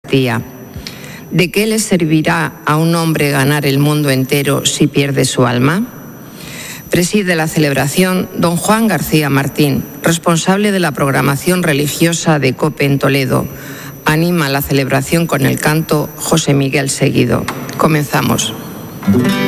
Eucaristía. ¿De qué le servirá a un hombre ganar el mundo entero si pierde su alma? Preside la celebración don Juan García Martín, responsable de la programación religiosa de COPE en Toledo. Anima la celebración con el canto José Miguel Seguido. Comenzamos.